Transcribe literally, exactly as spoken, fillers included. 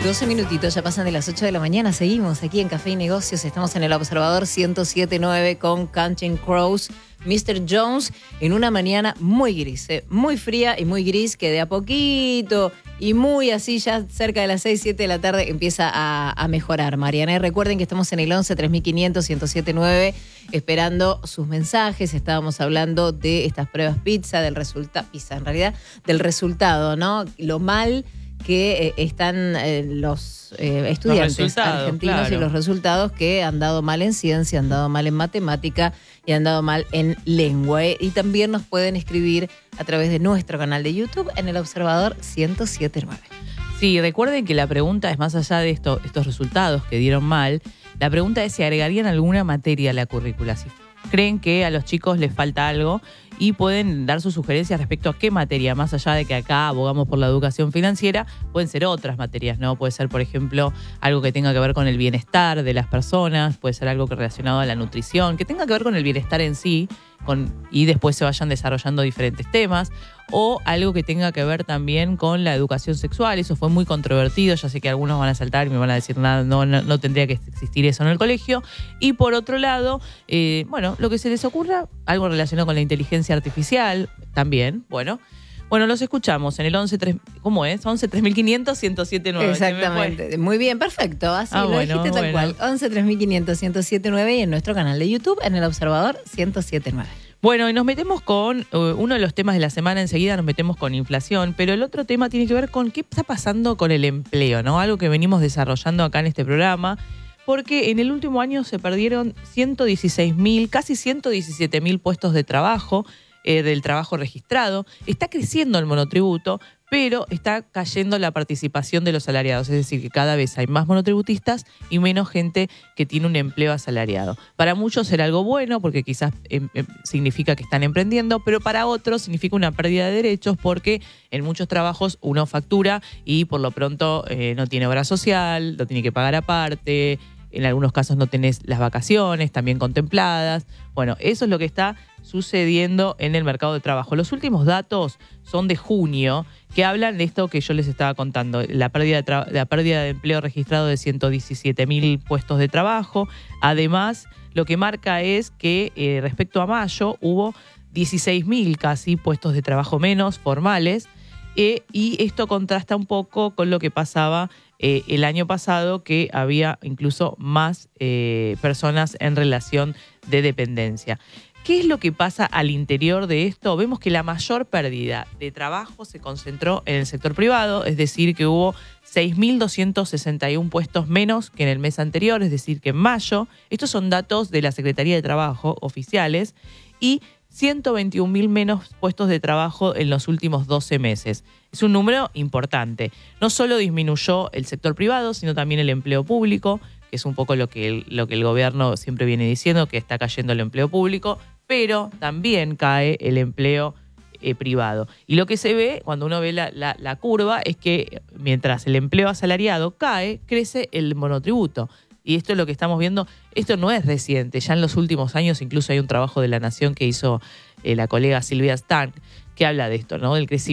doce minutitos, ya pasan de las ocho de la mañana. Seguimos aquí en Café y Negocios. Estamos en el Observador ciento siete punto nueve con Counting Crows, mister Jones, en una mañana muy gris, ¿eh? Muy fría y muy gris, que de a poquito y muy así, ya cerca de las seis, siete de la tarde, empieza a, a mejorar, Mariana. Y recuerden que estamos en el once tres mil quinientos, ciento siete punto nueve esperando sus mensajes. Estábamos hablando de estas pruebas PISA, del resultado, PISA en realidad, del resultado, ¿no? Lo mal que eh, están eh, los eh, estudiantes los argentinos, claro, y los resultados que han dado mal en ciencia, han dado mal en matemática y han dado mal en lengua. ¿eh? Y también nos pueden escribir a través de nuestro canal de YouTube en el Observador ciento siete punto nueve. Sí, recuerden que la pregunta es, más allá de esto, estos resultados que dieron mal, la pregunta es si agregarían alguna materia a la currícula, si creen que a los chicos les falta algo, y pueden dar sus sugerencias respecto a qué materia, más allá de que acá abogamos por la educación financiera, pueden ser otras materias, ¿no? Puede ser, por ejemplo, algo que tenga que ver con el bienestar de las personas, puede ser algo que relacionado a la nutrición, que tenga que ver con el bienestar en sí, con, y después se vayan desarrollando diferentes temas, o algo que tenga que ver también con la educación sexual. Eso fue muy controvertido, ya sé que algunos van a saltar y me van a decir, nada, no, no, no tendría que existir eso en el colegio. Y por otro lado, eh, bueno, lo que se les ocurra, algo relacionado con la inteligencia artificial también, bueno. Bueno, los escuchamos en el once tres, ¿cómo es? once tres mil quinientos, ciento siete punto nueve. Exactamente, muy bien, perfecto, así ah, lo bueno, dijiste tal bueno. cual. once tres mil quinientos, ciento siete punto nueve y en nuestro canal de YouTube en el Observador ciento siete punto nueve. Bueno, y nos metemos con uh, uno de los temas de la semana, enseguida nos metemos con inflación, pero el otro tema tiene que ver con qué está pasando con el empleo, ¿no? Algo que venimos desarrollando acá en este programa, porque en el último año se perdieron ciento dieciséis mil, casi ciento diecisiete mil puestos de trabajo, eh, del trabajo registrado. Está creciendo el monotributo, pero está cayendo la participación de los asalariados, es decir, que cada vez hay más monotributistas y menos gente que tiene un empleo asalariado. Para muchos será algo bueno, porque quizás eh, eh, significa que están emprendiendo, pero para otros significa una pérdida de derechos, porque en muchos trabajos uno factura y por lo pronto eh, no tiene obra social, lo tiene que pagar aparte. En algunos casos no tenés las vacaciones también contempladas. Bueno, eso es lo que está sucediendo en el mercado de trabajo. Los últimos datos son de junio, que hablan de esto que yo les estaba contando, la pérdida de, tra- la pérdida de empleo registrado de ciento diecisiete mil puestos de trabajo. Además, lo que marca es que eh, respecto a mayo hubo dieciséis mil casi puestos de trabajo menos formales, eh, y esto contrasta un poco con lo que pasaba Eh, el año pasado, que había incluso más eh, personas en relación de dependencia. ¿Qué es lo que pasa al interior de esto? Vemos que la mayor pérdida de trabajo se concentró en el sector privado, es decir, que hubo seis mil doscientos sesenta y uno puestos menos que en el mes anterior, es decir, que en mayo. Estos son datos de la Secretaría de Trabajo oficiales, y ciento veintiún mil menos puestos de trabajo en los últimos doce meses. Es un número importante. No solo disminuyó el sector privado, sino también el empleo público, que es un poco lo que el, lo que el gobierno siempre viene diciendo, que está cayendo el empleo público, pero también cae el empleo eh, privado. Y lo que se ve, cuando uno ve la, la, la curva, es que mientras el empleo asalariado cae, crece el monotributo. Y esto es lo que estamos viendo. Esto no es reciente, ya en los últimos años incluso hay un trabajo de La Nación que hizo eh, la colega Silvia Stark, que habla de esto, ¿no? Del crecimiento